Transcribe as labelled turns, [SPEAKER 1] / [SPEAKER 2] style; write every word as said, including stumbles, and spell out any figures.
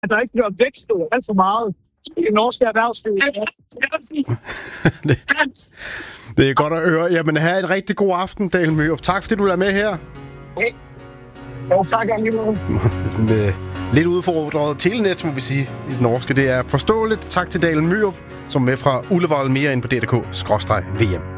[SPEAKER 1] at der ikke bliver vækstet alt for meget i det norske erhvervsliv.
[SPEAKER 2] det, det er godt at høre. Jamen, have en rigtig god aften, Daniel Mørup. Tak, fordi du er med her.
[SPEAKER 1] Okay. Jo, tak, Angelov.
[SPEAKER 2] Med lidt udfordret telenet, må vi sige, i det norske. Det er forståeligt. Tak til Daniel Mørup, som er med fra Ullevål, mere ind på d punktum d k skråstreg v m.